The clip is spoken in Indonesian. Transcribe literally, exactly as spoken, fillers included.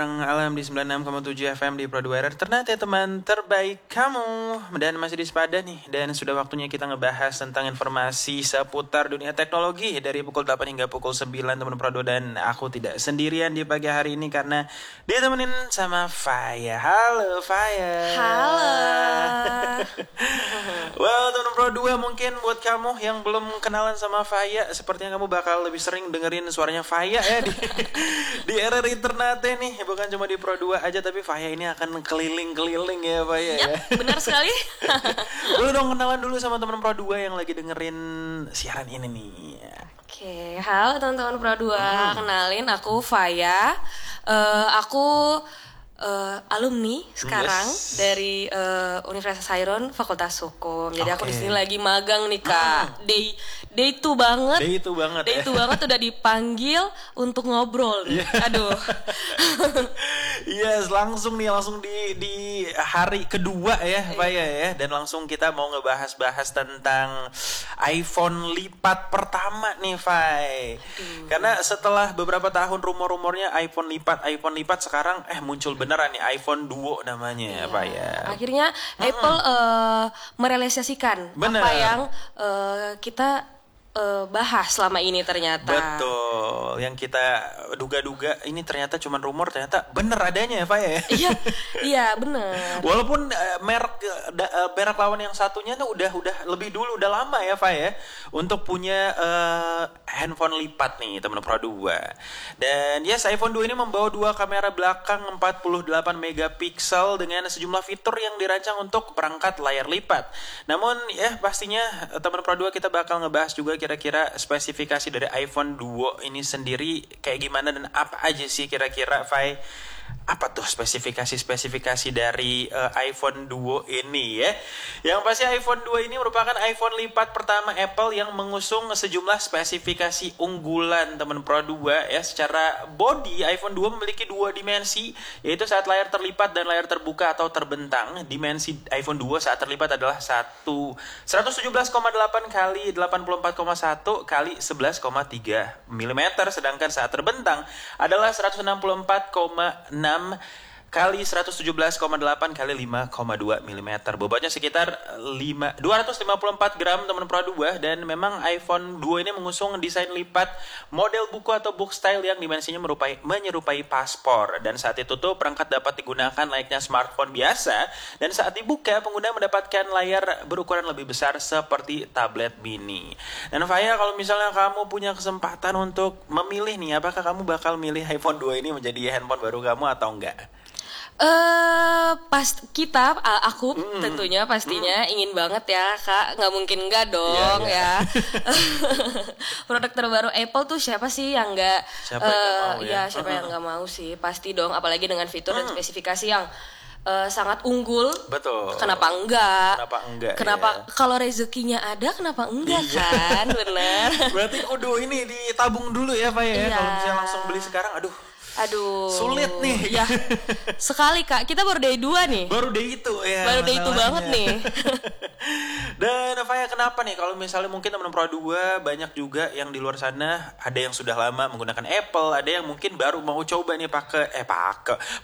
Alam di sembilan puluh enam koma tujuh F M di Pro dua R Ternate, teman terbaik kamu. Dan masih di Sepada nih. Dan sudah waktunya kita ngebahas tentang informasi seputar dunia teknologi dari pukul delapan hingga pukul sembilan, teman Pro dua. Dan aku tidak sendirian di pagi hari ini karena dia temenin sama Faya. Halo Faya. Halo. Well, teman Pro dua, mungkin buat kamu yang belum kenalan sama Faya, sepertinya kamu bakal lebih sering dengerin suaranya Faya ya di, di R R I Ternate nih. Bukan cuma di Pro dua aja, tapi Faya ini akan keliling-keliling ya Faya ya. Yap, benar sekali. Boleh dong kenalan dulu sama teman Pro dua yang lagi dengerin siaran ini nih. Oke, halo teman-teman Pro dua. Hmm. Kenalin, aku Faya. Uh, aku uh, alumni sekarang yes. dari uh, Universitas Sairun Fakultas Hukum. Jadi okay. aku di sini lagi magang nih Kak. Hmm. Day day two banget. Day two banget. Day ya. two banget udah dipanggil untuk ngobrol nih. Yeah. Aduh. Yes, langsung nih langsung di di hari kedua ya, Pak ya ya, dan langsung kita mau ngebahas-bahas tentang iPhone lipat pertama nih, Fai. Karena setelah beberapa tahun rumor-rumornya iPhone lipat, iPhone lipat sekarang eh muncul beneran nih iPhone Duo namanya, iya. Pak ya. Akhirnya hmm. Apple uh, merealisasikan Bener. apa yang uh, kita Uh, bahas selama ini ternyata. Betul. Yang kita duga-duga ini ternyata cuma rumor, ternyata bener adanya ya Pak ya. Iya, iya bener. Walaupun uh, merek uh, merek lawan yang satunya tuh udah udah lebih dulu, udah lama ya Pak ya, untuk punya uh, handphone lipat nih teman Pro dua. Dan yes, iPhone dua ini membawa dua kamera belakang empat puluh delapan megapiksel dengan sejumlah fitur yang dirancang untuk perangkat layar lipat. Namun ya pastinya teman Pro dua kita bakal ngebahas juga kira-kira spesifikasi dari iPhone Duo ini sendiri kayak gimana dan apa aja sih kira-kira, Fai? Apa tuh spesifikasi-spesifikasi dari uh, iPhone Duo ini ya? Yang pasti iPhone Duo ini merupakan iPhone lipat pertama Apple yang mengusung sejumlah spesifikasi unggulan teman Pro dua ya. Secara body, iPhone Duo memiliki dua dimensi, yaitu saat layar terlipat dan layar terbuka atau terbentang. Dimensi iPhone Duo saat terlipat adalah seratus tujuh belas koma delapan kali delapan puluh empat koma satu kali sebelas koma tiga milimeter, sedangkan saat terbentang adalah seratus enam puluh empat koma enam kali seratus tujuh belas koma delapan kali lima koma dua milimeter. Bobotnya sekitar dua ratus lima puluh empat gram teman Pro dua. Dan memang iPhone Duo ini mengusung desain lipat model buku atau book style yang dimensinya merupai, menyerupai paspor. Dan saat ditutup, perangkat dapat digunakan layaknya smartphone biasa. Dan saat dibuka, pengguna mendapatkan layar berukuran lebih besar seperti tablet mini. Dan Faya, kalau misalnya kamu punya kesempatan untuk memilih nih, apakah kamu bakal milih iPhone Duo ini menjadi handphone baru kamu atau enggak? Eh uh, pas kita uh, aku mm. tentunya pastinya mm. ingin banget ya Kak, nggak mungkin nggak dong yeah, yeah. ya. Produk terbaru Apple tuh siapa sih yang nggak siapa uh, yang gak mau, ya, ya siapa uh-huh. yang nggak mau sih, pasti dong, apalagi dengan fitur mm. dan spesifikasi yang uh, sangat unggul. Betul. Kenapa enggak? Kenapa enggak? Kenapa ya. Kalau rezekinya ada, kenapa enggak iya. kan? Bener. Berarti kudu ini ditabung dulu ya Pak ya. Iya. Kalau misalnya langsung beli sekarang, aduh. Aduh, sulit nih. Ya, sekali Kak, kita baru day dua nih. Baru day itu ya. Baru day itu banget nih. Dan Faya, kenapa nih kalau misalnya mungkin teman Pro dua banyak juga yang di luar sana, ada yang sudah lama menggunakan Apple, ada yang mungkin baru mau coba nih pakai eh pakai